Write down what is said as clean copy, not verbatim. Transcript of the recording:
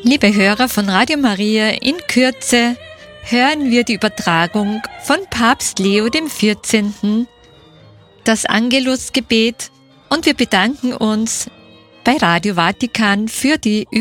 Liebe Hörer von Radio Maria, in Kürze hören wir die Übertragung von Papst Leo XIV., das Angelusgebet, und wir bedanken uns bei Radio Vatikan für die